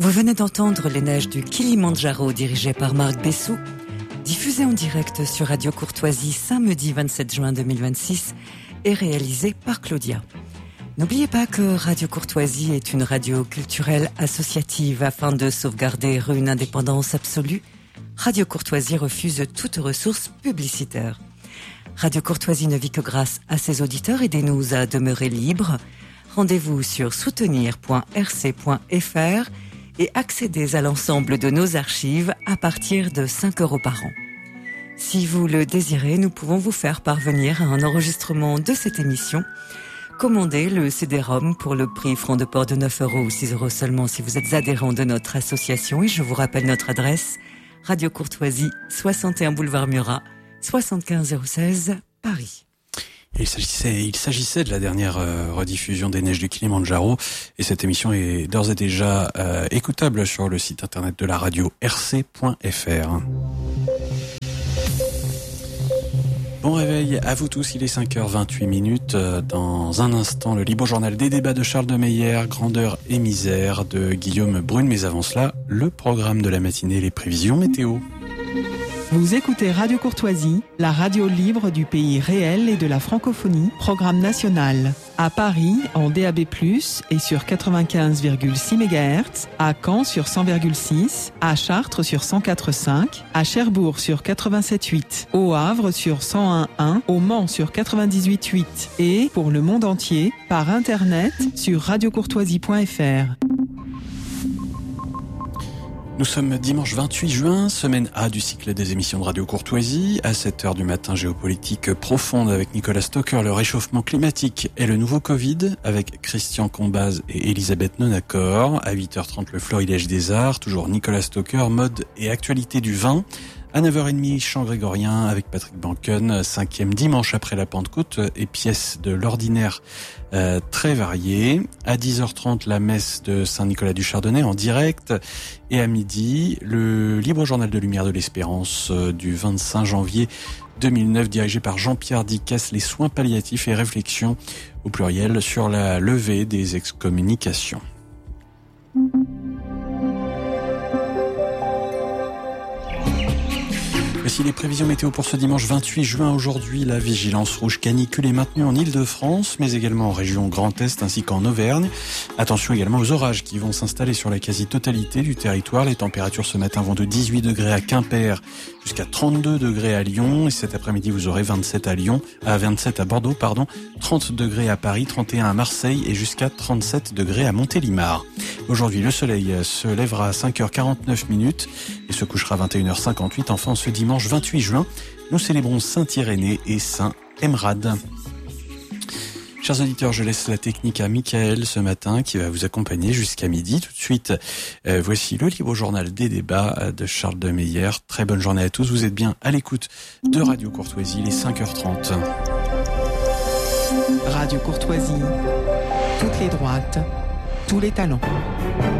Vous venez d'entendre Les Neiges du Kilimandjaro, dirigé par Marc Bessou, diffusé en direct sur Radio Courtoisie samedi 27 juin 2026 et réalisé par Claudia. N'oubliez pas que Radio Courtoisie est une radio culturelle associative. Afin de sauvegarder une indépendance absolue, Radio Courtoisie refuse toute ressource publicitaire. Radio Courtoisie ne vit que grâce à ses auditeurs. Aidez-nous à demeurer libres. Rendez-vous sur soutenir.rc.fr et accédez à l'ensemble de nos archives à partir de 5 € par an. Si vous le désirez, nous pouvons vous faire parvenir un enregistrement de cette émission. Commandez le CD-ROM pour le prix franc de port de 9 € ou 6 € seulement si vous êtes adhérent de notre association. Et je vous rappelle notre adresse, Radio Courtoisie, 61 boulevard Murat, 75 016, Paris. Il s'agissait de la dernière rediffusion des Neiges du Kilimandjaro, et cette émission est d'ores et déjà écoutable sur le site internet de la radio rc.fr. Bon réveil à vous tous, il est 5h28. Dans un instant, le libre journal des débats de Charles de Meyer, Grandeur et misère de Guillaume Brune. Mais avant cela, le programme de la matinée, les prévisions météo. Vous écoutez Radio Courtoisie, la radio libre du pays réel et de la francophonie, programme national. À Paris, en DAB+, et sur 95,6 MHz, à Caen sur 100,6, à Chartres sur 104,5, à Cherbourg sur 87,8, au Havre sur 101,1, au Mans sur 98,8 et, pour le monde entier, par Internet sur radiocourtoisie.fr. Nous sommes dimanche 28 juin, semaine A du cycle des émissions de Radio Courtoisie. À 7h du matin, géopolitique profonde avec Nicolas Stocker, le réchauffement climatique et le nouveau Covid, avec Christian Combaz et Elisabeth Nonacor. À 8h30, le Florilège des Arts, toujours Nicolas Stocker, mode et actualité du vin. À 9h30, chant grégorien avec Patrick Banken, 5e dimanche après la Pentecôte et pièces de l'ordinaire très variées. À 10h30, la messe de Saint-Nicolas du Chardonnay en direct. Et à midi, le libre journal de Lumière de l'Espérance du 25 janvier 2009, dirigé par Jean-Pierre Dicasse, les soins palliatifs et réflexions au pluriel sur la levée des excommunications. Voici les prévisions météo pour ce dimanche 28 juin. Aujourd'hui, la vigilance rouge canicule est maintenue en Île-de-France, mais également en région Grand Est ainsi qu'en Auvergne. Attention également aux orages qui vont s'installer sur la quasi-totalité du territoire. Les températures ce matin vont de 18 degrés à Quimper jusqu'à 32 degrés à Lyon. Et cet après-midi, vous aurez 27 à Bordeaux, 30 degrés à Paris, 31 à Marseille et jusqu'à 37 degrés à Montélimar. Aujourd'hui, le soleil se lèvera à 5h49 et se couchera à 21h58. Enfin, ce dimanche 28 juin, nous célébrons Saint-Irénée et Saint Emrad. Chers auditeurs, je laisse la technique à Michael ce matin qui va vous accompagner jusqu'à midi. Tout de suite, voici le libre journal des débats de Charles de Meyer. Très bonne journée à tous. Vous êtes bien à l'écoute de Radio Courtoisie, les 5h30. Radio Courtoisie, toutes les droites, tous les talents.